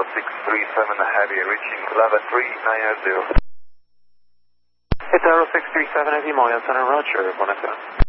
637 Heavy, reaching level 390. It's Aero 637 Heavy, Moyan Center, Roger, buonasera.